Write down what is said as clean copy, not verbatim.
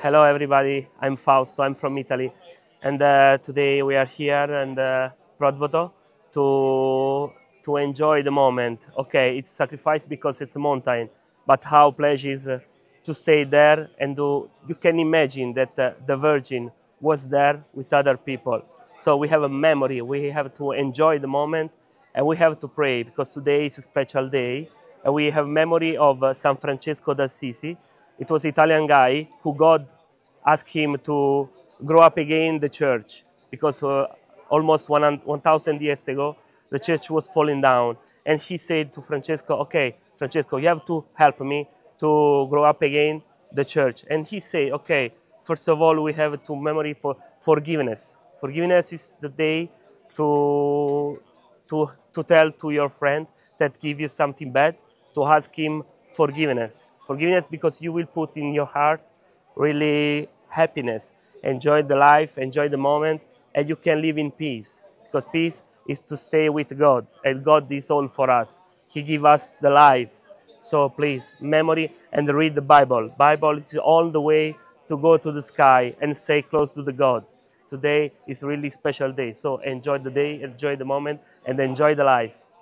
Hello everybody, I'm Fausto, I'm from Italy, and today we are here in Prodvoto to enjoy the moment. Okay, it's sacrifice because it's a mountain, but how pleasure is to stay there and you can imagine that the Virgin was there with other people. So we have a memory, we have to enjoy the moment and we have to pray because today is a special day and we have memory of San Francesco d'Assisi. It was Italian guy who God asked him to grow up again the church because almost 1,000 years ago the church was falling down. And he said to Francesco, okay, Francesco, you have to help me to grow up again the church. And he said, okay, first of all, we have to memory for forgiveness. Forgiveness is the day to tell to your friend that give you something bad, to ask him forgiveness. Forgiveness because you will put in your heart really happiness. Enjoy the life, enjoy the moment, and you can live in peace. Because peace is to stay with God, and God is all for us. He give us the life. So please, memory and read the Bible. Bible is all the way to go to the sky and stay close to the God. Today is really special day. So enjoy the day, enjoy the moment, and enjoy the life.